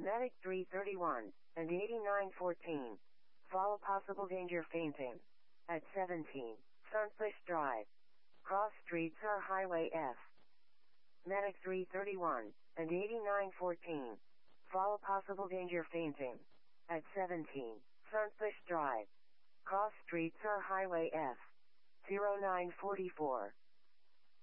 Medic 331 and 8914. Follow possible danger fainting. At 17, Sunfish Drive. Cross streets or Highway F. Medic 331 and 8914. Follow possible danger fainting. At 17, Sunfish Drive. Cross streets or Highway F. 0944.